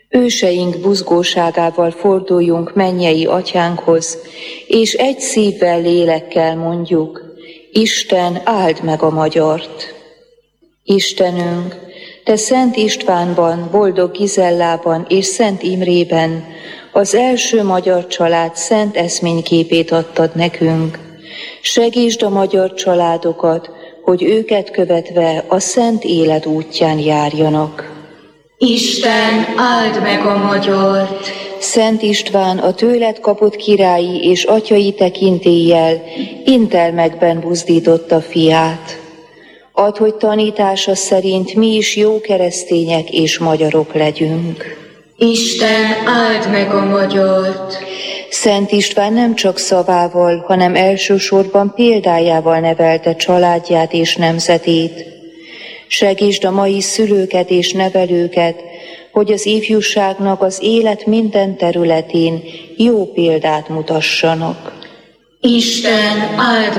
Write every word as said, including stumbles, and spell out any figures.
Őseink buzgóságával forduljunk mennyei atyánkhoz, és egy szívvel, lélekkel mondjuk: Isten, áld meg a magyart! Istenünk, Te Szent Istvánban, Boldog Gizellában és Szent Imrében az első magyar család szent eszményképét adtad nekünk. Segítsd a magyar családokat, hogy őket követve a szent élet útján járjanak. Isten, áld meg a magyart! Szent István a tőled kapott királyi és atyai tekintéllyel intelmekben buzdította fiát. Add, hogy tanítása szerint mi is jó keresztények és magyarok legyünk. Isten, áld meg a magyart! Szent István nem csak szavával, hanem elsősorban példájával nevelte családját és nemzetét. Segítsd a mai szülőket és nevelőket, hogy az ifjúságnak az élet minden területén jó példát mutassanak. Isten, áld